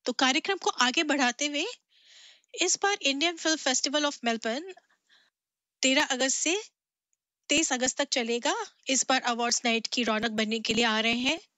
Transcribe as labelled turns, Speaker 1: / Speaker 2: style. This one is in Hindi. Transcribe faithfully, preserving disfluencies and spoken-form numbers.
Speaker 1: तो कार्यक्रम को आगे बढ़ाते हुए इस बार Indian film festival of Melbourne तेरह अगस्त से तेईस अगस्त तक चलेगा। इस बार अवार्ड्स नाइट की रौनक बनने के लिए आ रहे हैं